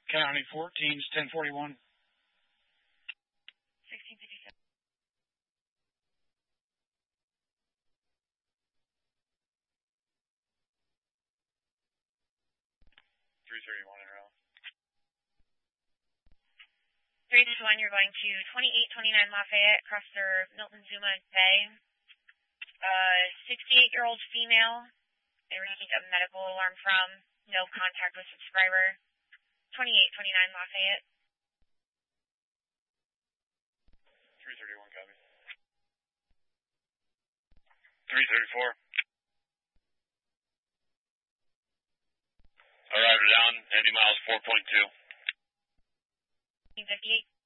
County 14's 1041. 1657. 331 in row. 321, you're going to 2829 Lafayette, across the Milton Zuma Bay. 68-year-old female. They received a medical alarm from. No contact with subscriber. 2829 Lafayette. 331, copy. 334. Arrived down, 80 miles, 4.2. 58.